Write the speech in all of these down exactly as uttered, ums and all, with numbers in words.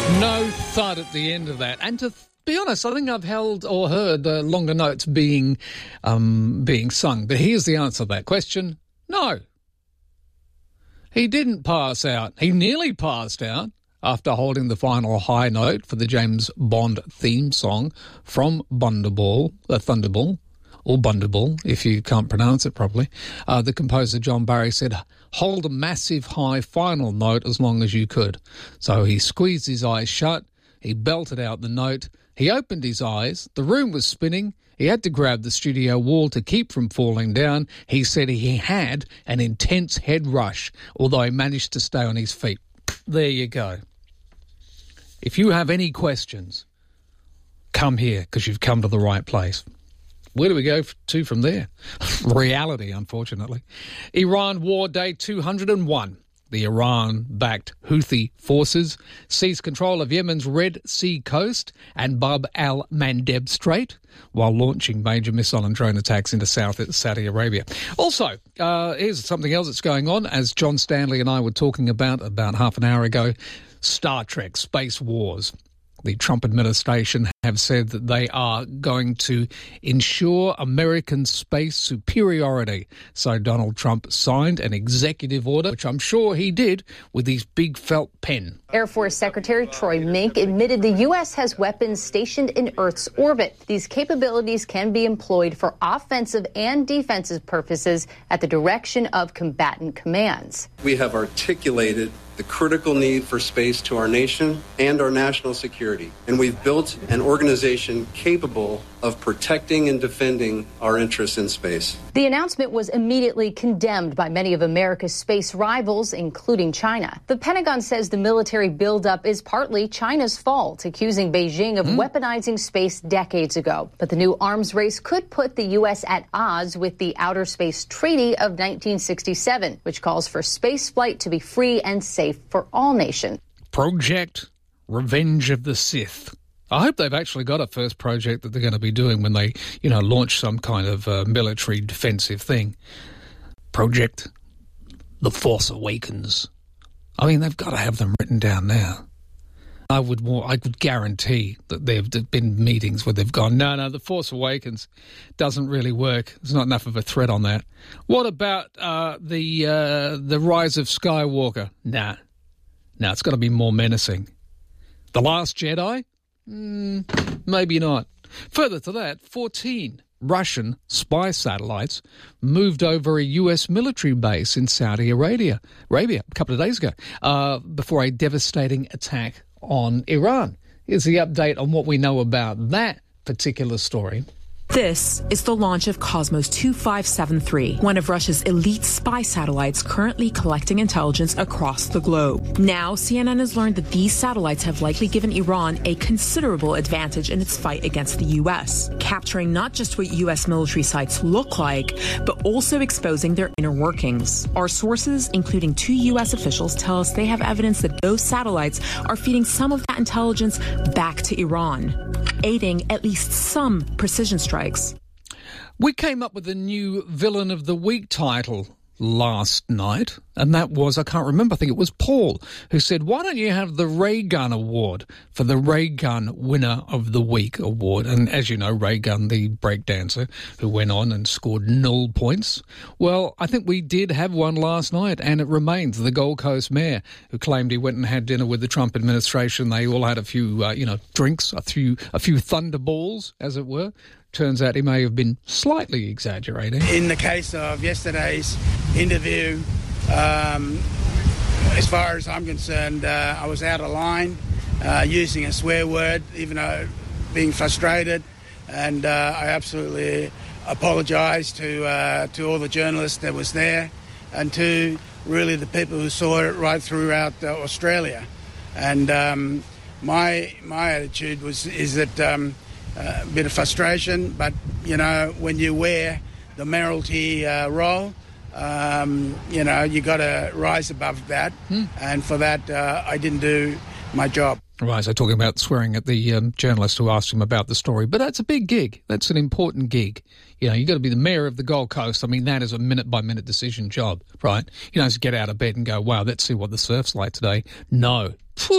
No thud at the end of that. And to be honest, I think I've held or heard uh, longer notes being um, being sung. But here's the answer to that question. No. He didn't pass out. He nearly passed out after holding the final high note for the James Bond theme song from Thunderball, uh, Thunderball, or Bundable, if you can't pronounce it properly. Uh, the composer John Barry said, hold a massive high final note as long as you could. So he squeezed his eyes shut, he belted out the note, he opened his eyes, the room was spinning, he had to grab the studio wall to keep from falling down. He said he had an intense head rush, although he managed to stay on his feet. There you go. If you have any questions, come here, because you've come to the right place. Where do we go to from there? Reality, unfortunately. Iran War Day two hundred and one. The Iran-backed Houthi forces seized control of Yemen's Red Sea coast and Bab al-Mandeb Strait while launching major missile and drone attacks into South Saudi Arabia. Also, uh, here's something else that's going on. As John Stanley and I were talking about about half an hour ago, Star Trek, Space Wars. The Trump administration have said that they are going to ensure American space superiority. So Donald Trump signed an executive order, which I'm sure he did, with his big felt pen. Air Force Secretary Troy Mink admitted the U S has weapons stationed in Earth's orbit. These capabilities can be employed for offensive and defensive purposes at the direction of combatant commands. We have articulated the critical need for space to our nation and our national security, and we've built an organization capable of protecting and defending our interests in space. The announcement was immediately condemned by many of America's space rivals, including China. The Pentagon says the military buildup is partly China's fault, accusing Beijing of mm. weaponizing space decades ago. But the new arms race could put the U S at odds with the Outer Space Treaty of nineteen sixty-seven, which calls for spaceflight to be free and safe for all nations. Project Revenge of the Sith. I hope they've actually got a first project that they're going to be doing when they, you know, launch some kind of uh, military defensive thing. Project The Force Awakens. I mean, they've got to have them written down now. I would more, I could guarantee that there have been meetings where they've gone, no, no, The Force Awakens doesn't really work. There's not enough of a threat on that. What about uh, the uh, the Rise of Skywalker? Nah. No, it's got to be more menacing. The Last Jedi? Mm, maybe not. Further to that, fourteen Russian spy satellites moved over a U S military base in Saudi Arabia, Arabia a couple of days ago, uh, before a devastating attack on Iran. Here's the update on what we know about that particular story. This is the launch of Cosmos two five seven three, one of Russia's elite spy satellites currently collecting intelligence across the globe. Now, C N N has learned that these satellites have likely given Iran a considerable advantage in its fight against the U S, capturing not just what U S military sites look like, but also exposing their inner workings. Our sources, including two U S officials, tell us they have evidence that those satellites are feeding some of that intelligence back to Iran, aiding at least some precision strikes. We came up with a new Villain of the Week title last night, and that was, I can't remember, I think it was Paul, who said, why don't you have the Ray Gun Award for the Ray Gun Winner of the Week award? And as you know, Ray Gun, the breakdancer, who went on and scored null points. Well, I think we did have one last night, and it remains the Gold Coast mayor, who claimed he went and had dinner with the Trump administration. They all had a few, uh, you know, drinks, a few, a few thunderballs, as it were. Turns out he may have been slightly exaggerating. In the case of yesterday's interview, um, as far as I'm concerned, uh, I was out of line, uh, using a swear word, even though being frustrated, and uh, I absolutely apologise to uh, to all the journalists that was there, and to really the people who saw it right throughout uh, Australia. And um, my my attitude was is that. Um, A bit of frustration, but, you know, when you wear the mayoralty uh, role, um, you know, you got to rise above that. Hmm. And for that, uh, I didn't do my job. Right, so talking about swearing at the um, journalist who asked him about the story. But that's a big gig. That's an important gig. You know, you got to be the mayor of the Gold Coast. I mean, that is a minute-by-minute decision job, right? You don't just get out of bed and go, wow, let's see what the surf's like today. No. Phew.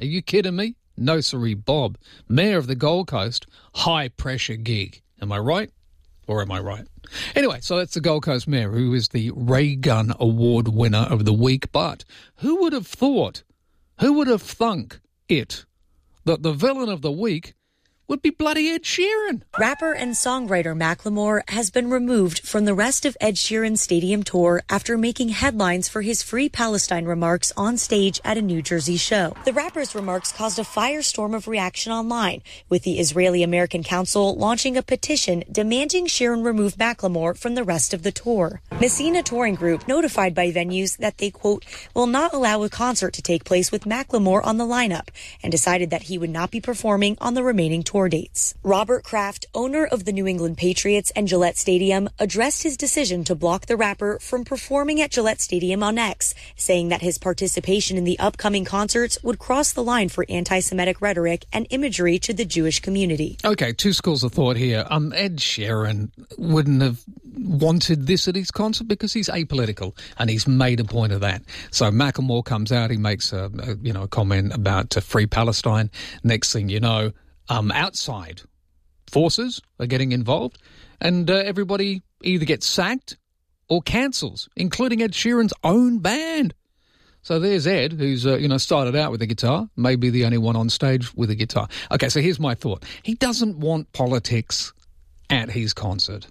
Are you kidding me? No siree, Bob. Mayor of the Gold Coast, high-pressure gig. Am I right? Or am I right? Anyway, so that's the Gold Coast Mayor, who is the Ray Gun Award winner of the week. But who would have thought, who would have thunk it, that the villain of the week would be bloody Ed Sheeran? Rapper and songwriter Macklemore has been removed from the rest of Ed Sheeran's stadium tour after making headlines for his Free Palestine remarks on stage at a New Jersey show. The rapper's remarks caused a firestorm of reaction online, with the Israeli-American Council launching a petition demanding Sheeran remove Macklemore from the rest of the tour. Messina Touring Group notified by venues that they, quote, will not allow a concert to take place with Macklemore on the lineup, and decided that he would not be performing on the remaining tour tour dates. Robert Kraft, owner of the New England Patriots and Gillette Stadium, addressed his decision to block the rapper from performing at Gillette Stadium on X, saying that his participation in the upcoming concerts would cross the line for anti-Semitic rhetoric and imagery to the Jewish community. Okay, two schools of thought here. Um, Ed Sheeran wouldn't have wanted this at his concert because he's apolitical and he's made a point of that. So Macklemore comes out, he makes a, a you know a comment about uh, Free Palestine. Next thing you know, um, outside forces are getting involved, and uh, everybody either gets sacked or cancels, including Ed Sheeran's own band. So there's Ed, who's, uh, you know, started out with a guitar, maybe the only one on stage with a guitar. Okay, so here's my thought. He doesn't want politics at his concert.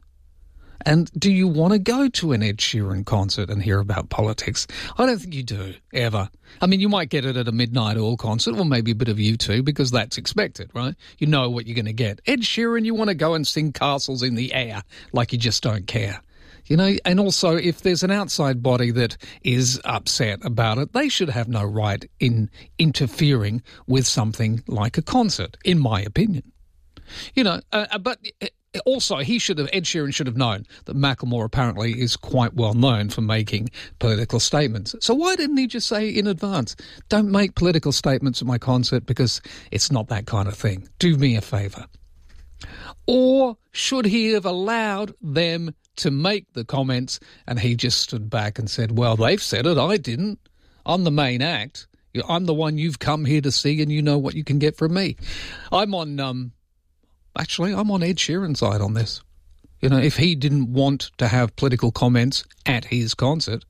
And do you want to go to an Ed Sheeran concert and hear about politics? I don't think you do, ever. I mean, you might get it at a Midnight Oil concert, or maybe a bit of U two, because that's expected, right? You know what you're going to get. Ed Sheeran, you want to go and sing Castles in the Air like you just don't care. You know, and also if there's an outside body that is upset about it, they should have no right in interfering with something like a concert, in my opinion. You know, uh, but also he should have, Ed Sheeran should have known that Macklemore apparently is quite well known for making political statements. So why didn't he just say in advance, don't make political statements at my concert because it's not that kind of thing. Do me a favour. Or should he have allowed them to make the comments and he just stood back and said, well, they've said it, I didn't. I'm the main act. I'm the one you've come here to see and you know what you can get from me. I'm on, um, actually, I'm on Ed Sheeran's side on this. You know, if he didn't want to have political comments at his concert,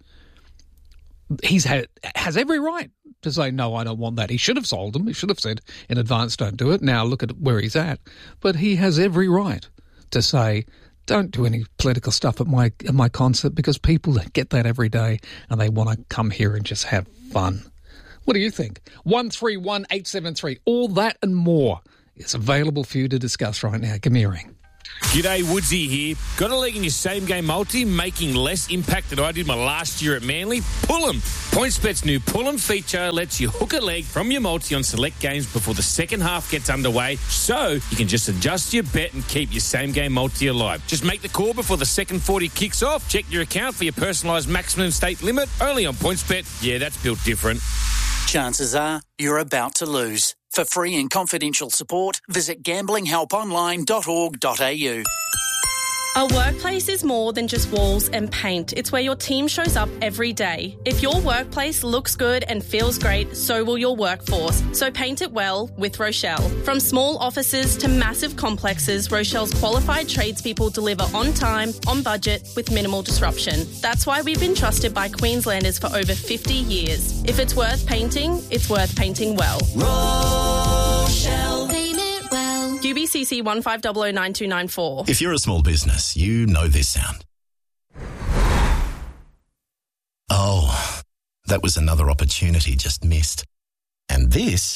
he's had, has every right to say, no, I don't want that. He should have sold them. He should have said in advance, don't do it. Now look at where he's at. But he has every right to say, don't do any political stuff at my at my concert, because people get that every day and they want to come here and just have fun. What do you think? one three one eight seven three. All that and more is available for you to discuss right now. Give me a ring. G'day, Woodsy here. Got a leg in your same-game multi, making less impact than I did my last year at Manly? Pull 'em. PointsBet's new Pull 'em feature lets you hook a leg from your multi on select games before the second half gets underway, so you can just adjust your bet and keep your same-game multi alive. Just make the call before the second forty kicks off. Check your account for your personalised maximum stake limit. Only on PointsBet. Yeah, that's built different. Chances are you're about to lose. For free and confidential support, visit gambling help online dot org dot a u. A workplace is more than just walls and paint. It's where your team shows up every day. If your workplace looks good and feels great, so will your workforce. So paint it well with Rochelle. From small offices to massive complexes, Rochelle's qualified tradespeople deliver on time, on budget, with minimal disruption. That's why we've been trusted by Queenslanders for over fifty years. If it's worth painting, it's worth painting well. Rochelle. Paint it well. U B C C one five zero zero nine two nine four. If you're a small business, you know this sound. Oh, that was another opportunity just missed. And this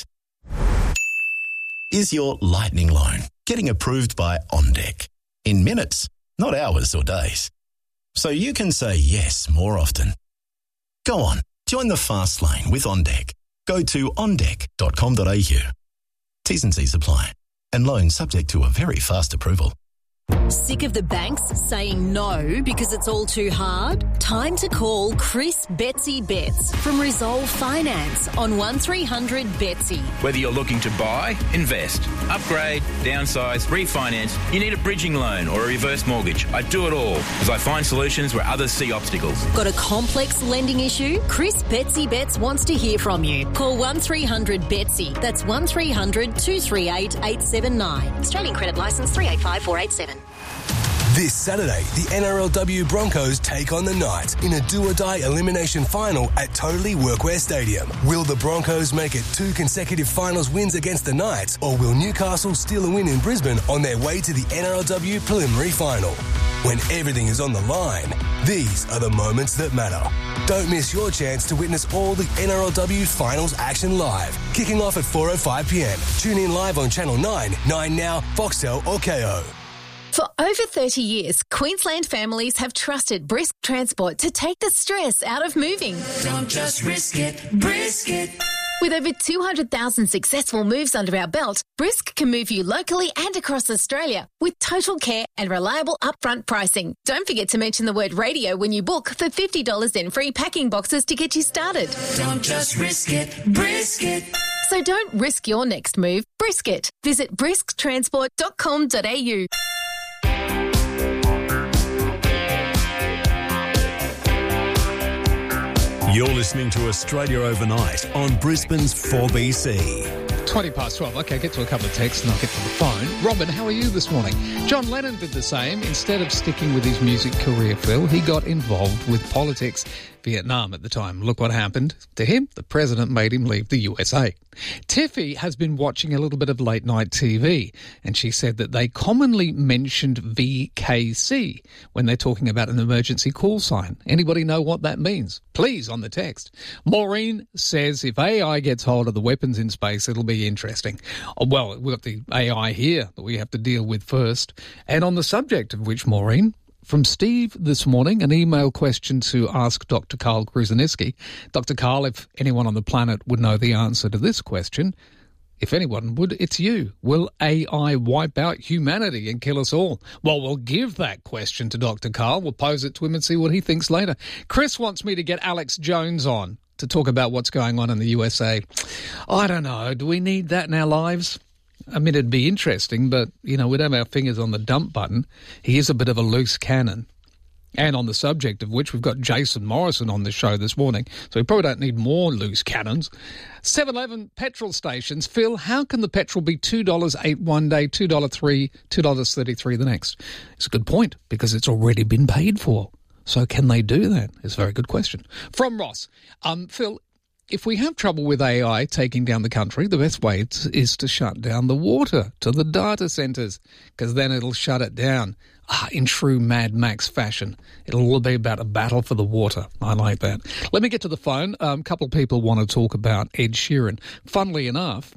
is your lightning loan, getting approved by OnDeck. In minutes, not hours or days. So you can say yes more often. Go on, join the fast lane with OnDeck. Go to on deck dot com dot a u. T's and C's apply. And loan subject to a very fast approval. Sick of the banks saying no because it's all too hard? Time to call Chris Betsy Betts from Resolve Finance on one three hundred Betsy. Whether you're looking to buy, invest, upgrade, downsize, refinance, you need a bridging loan or a reverse mortgage. I do it all because I find solutions where others see obstacles. Got a complex lending issue? Chris Betsy Betts wants to hear from you. Call one three hundred Betsy. That's one three hundred two three eight eight seven nine. Australian credit licence three eight five four eight seven. This Saturday, the N R L W Broncos take on the Knights in a do-or-die elimination final at Totally Workwear Stadium. Will the Broncos make it two consecutive finals wins against the Knights, or will Newcastle steal a win in Brisbane on their way to the N R L W preliminary final? When everything is on the line, these are the moments that matter. Don't miss your chance to witness all the N R L W finals action live, kicking off at four oh five p.m. Tune in live on Channel nine, nine Now, Foxtel or K O. For over thirty years, Queensland families have trusted Brisk Transport to take the stress out of moving. Don't just risk it, brisk it. With over two hundred thousand successful moves under our belt, Brisk can move you locally and across Australia with total care and reliable upfront pricing. Don't forget to mention the word radio when you book for fifty dollars in free packing boxes to get you started. Don't just risk it, brisk it. So don't risk your next move, brisk it. Visit brisk transport dot com dot a u. You're listening to Australia Overnight on Brisbane's four B C. twenty past twelve. Okay, get to a couple of texts and I'll get to the phone. Robin, how are you this morning? John Lennon did the same. Instead of sticking with his music career, Phil, he got involved with politics. Vietnam at the time. Look what happened to him. The president made him leave the U S A. Tiffy has been watching a little bit of late night T V, and she said that they commonly mentioned V K C when they're talking about an emergency call sign. Anybody know what that means? Please, on the text. Maureen says if A I gets hold of the weapons in space, it'll be interesting. Oh, well, we've got the A I here that we have to deal with first. And on the subject of which, Maureen, from Steve this morning, an email question to ask Doctor Carl Kruseniski. Doctor Carl, if anyone on the planet would know the answer to this question, if anyone would, it's you. Will A I wipe out humanity and kill us all? Well, we'll give that question to Doctor Carl. We'll pose it to him and see what he thinks later. Chris wants me to get Alex Jones on to talk about what's going on in the U S A. I don't know. Do we need that in our lives? I mean, it'd be interesting, but, you know, we'd have our fingers on the dump button. He is a bit of a loose cannon. And on the subject of which, we've got Jason Morrison on the show this morning, so we probably don't need more loose cannons. seven eleven petrol stations. Phil, how can the petrol be two dollars eight one day, two dollars three, two dollars thirty-three the next? It's a good point, because it's already been paid for. So can they do that? It's a very good question. From Ross. Um, Phil, if we have trouble with A I taking down the country, the best way is to shut down the water to the data centres, because then it'll shut it down. Ah, in true Mad Max fashion. It'll all be about a battle for the water. I like that. Let me get to the phone. A um, couple of people want to talk about Ed Sheeran. Funnily enough,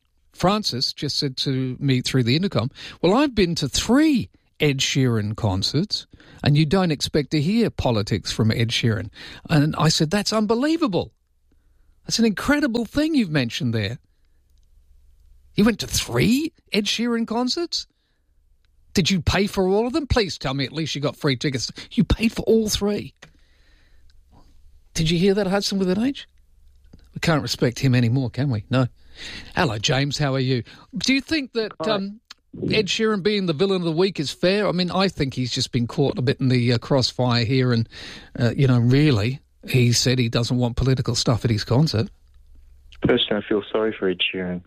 Francis just said to me through the intercom, well, I've been to three Ed Sheeran concerts, and you don't expect to hear politics from Ed Sheeran. And I said, that's unbelievable. That's an incredible thing you've mentioned there. You went to three Ed Sheeran concerts? Did you pay for all of them? Please tell me at least you got free tickets. You paid for all three. Did you hear that, Hudson with an H? We can't respect him anymore, can we? No. Hello, James. How are you? Do you think that um, Ed Sheeran being the villain of the week is fair? I mean, I think he's just been caught a bit in the uh, crossfire here and, uh, you know, really... He said he doesn't want political stuff at his concert. Personally, I feel sorry for Ed Sheeran.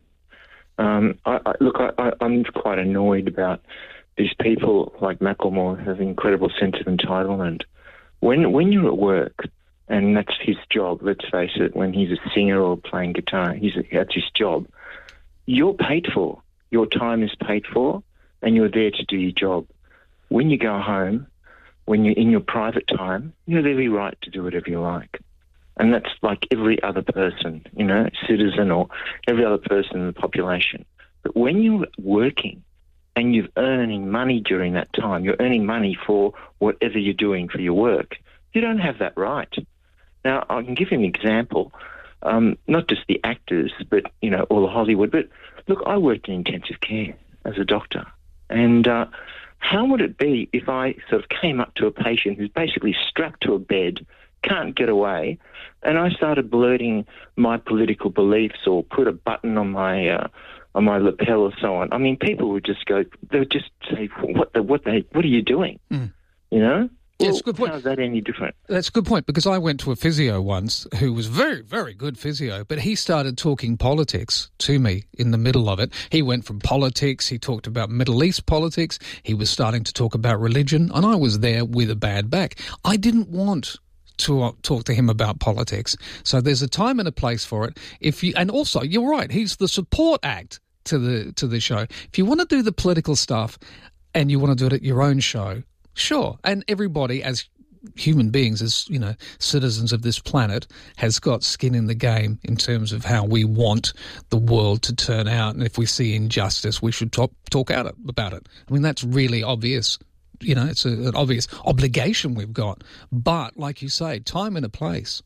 Um, I, I, look, I, I, I'm quite annoyed about these people like Macklemore who have an incredible sense of entitlement. When when you're at work, and that's his job, let's face it, when he's a singer or playing guitar, he's, that's his job, you're paid for. Your time is paid for, and you're there to do your job. When you go home, when you're in your private time, you have every right to do whatever you like. And that's like every other person, you know, citizen or every other person in the population. But when you're working and you're earning money during that time, you're earning money for whatever you're doing for your work, you don't have that right. Now, I can give you an example, um, not just the actors, but, you know, all of Hollywood. But, look, I worked in intensive care as a doctor. And uh, how would it be if I sort of came up to a patient who's basically strapped to a bed, can't get away, and I started blurting my political beliefs or put a button on my uh, on my lapel or so on? I mean, people would just go, they would just say, "What the what the what are you doing?" Mm. You know. Yes, well, good point. How's that any different? That's a good point, because I went to a physio once who was very, very good physio, but he started talking politics to me in the middle of it. He went from politics, he talked about Middle East politics, he was starting to talk about religion, and I was there with a bad back. I didn't want to uh, talk to him about politics. So there's a time and a place for it. If you, and also, you're right, he's the support act to the to the show. If you want to do the political stuff and you want to do it at your own show, sure. And everybody, as human beings, as, you know, citizens of this planet, has got skin in the game in terms of how we want the world to turn out. And if we see injustice, we should talk, talk out about it. I mean, that's really obvious. You know, it's a, an obvious obligation we've got. But, like you say, time and a place.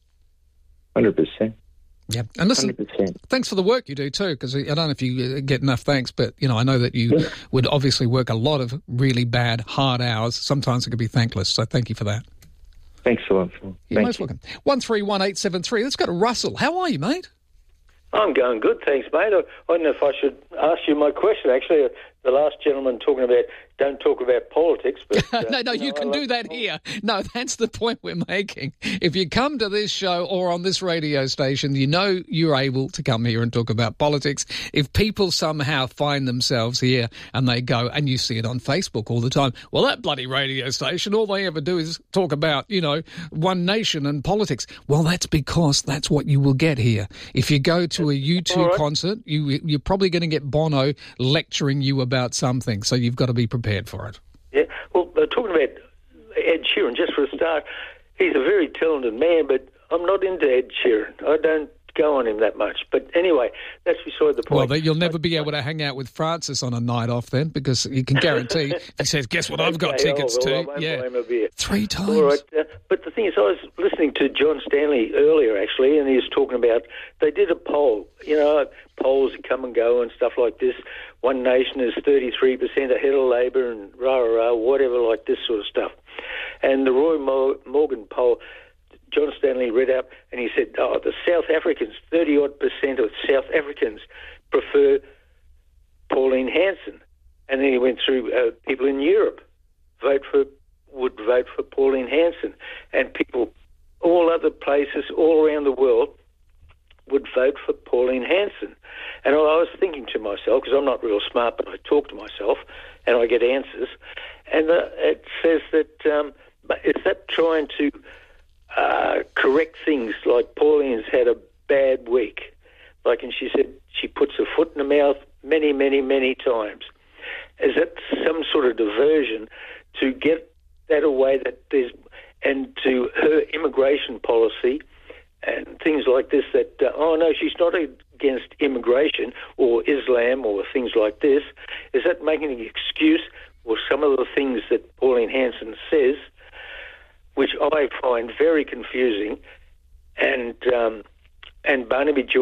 one hundred percent. Yeah. And listen, one hundred percent. Thanks for the work you do too, because I don't know if you get enough thanks, but, you know, I know that you yeah. would obviously work a lot of really bad, hard hours. Sometimes it could be thankless, so thank you for that. Thanks a lot, Phil. You're Thank most you. welcome. one three one eight seven three. Let's go to Russell. How are you, mate? I'm going good, thanks, mate. I, I don't know if I should ask you my question, actually. The last gentleman talking about don't talk about politics. But, uh, no, no, you, know, you can do that here. No, that's the point we're making. If you come to this show or on this radio station, you know you're able to come here and talk about politics. If people somehow find themselves here and they go, and you see it on Facebook all the time, well, that bloody radio station, all they ever do is talk about, you know, one nation and politics. Well, that's because that's what you will get here. If you go to a U two right. concert, you, you're probably going to get Bono lecturing you about about something, so you've got to be prepared for it. Yeah, well, uh, talking about Ed Sheeran, just for a start, he's a very talented man, but I'm not into Ed Sheeran. I don't go on him that much. But anyway, that's beside the point. Well, you'll never be able to hang out with Francis on a night off then, because you can guarantee if he says, guess what I've got okay, tickets oh, well, to. I won't yeah, buy him a beer. Three times. All right, uh, but the thing is, I was listening to John Stanley earlier, actually, and he was talking about, they did a poll, you know, polls come and go and stuff like this. One Nation is thirty-three percent ahead of Labor and rah, rah, rah, whatever, like this sort of stuff. And the Roy Morgan poll, John Stanley read out, and he said, oh, the South Africans, thirty-odd percent of South Africans prefer Pauline Hanson. And then he went through uh, people in Europe vote for would vote for Pauline Hanson. And people, all other places all around the world, would vote for Pauline Hanson. And I was thinking to myself, because I'm not real smart, but I talk to myself, and I get answers, and uh, it says that, um, is that trying to uh, correct things, like Pauline's had a bad week, like, and she said she puts her foot in her mouth many, many, many times. Is that some sort of diversion to get that away, that there's, and to her immigration policy and things like this, that, uh, oh, no, she's not against immigration or Islam or things like this. Is that making an excuse for some of the things that Pauline Hanson says, which I find very confusing, and um, and Barnaby Joyce